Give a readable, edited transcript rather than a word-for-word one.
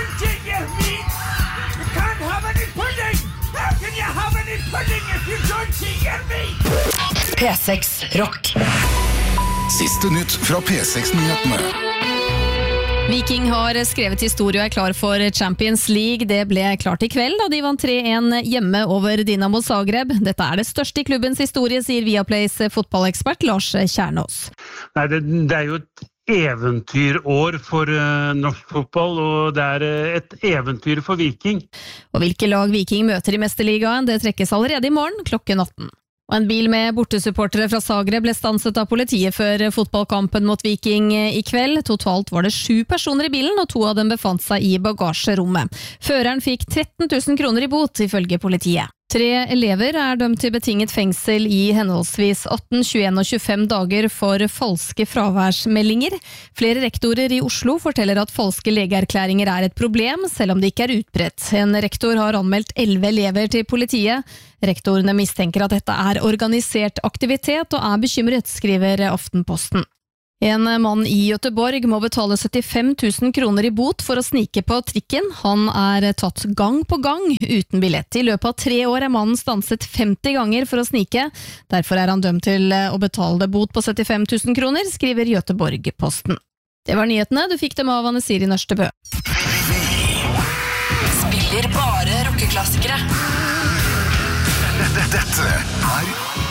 don't you get me? You can't have any pudding! How can you have any pudding if you don't get me? P6 Rock. Siste nytt fra P6-nyhetene. Viking har skrevet historie og er klar for Champions League. Det ble klart i kveld da de vant 3-1 hjemme over Dinamo Zagreb. Dette er det største i klubbens historie, sier Viaplays fotballekspert Lars Kjernås. Nei, det er jo et eventyrår for norsk fotball, og det er et eventyr for Viking. Og hvilke lag Viking møter i Mesterligaen, det trekkes allerede i morgen klokken 18. Og en bil med bortesupportere fra Zagreb ble stanset av politiet før fotballkampen mot Viking i kveld. Totalt var det 7 personer i bilen, og 2 av dem befant seg i bagasjerommet. Føreren fikk 13 000 kroner i bot, ifølge politiet. 3 elever er dømt til betinget fengsel i henholdsvis 18, 21 og 25 dager for falske fraværsmeldinger. Flere rektorer i Oslo forteller at falske legeerklæringer er et problem, selv om det ikke er utbredt. En rektor har anmeldt 11 elever til politiet. Rektorene mistenker at dette er organisert aktivitet og er bekymret, skriver Aftenposten. En mann i Göteborg må betale 75 000 kroner i bot for å snike på trikken. Han er tatt gang på gang uten billett. I løpet av 3 år er mannen stanset 50 ganger for å snike. Derfor er han dømt til å betale bot på 75 000 kroner, skriver Göteborg-Posten. Det var nyhetene. Du fikk dem av Anne Siri Nørstebø. Spiller bare rockeklassikere. Dette er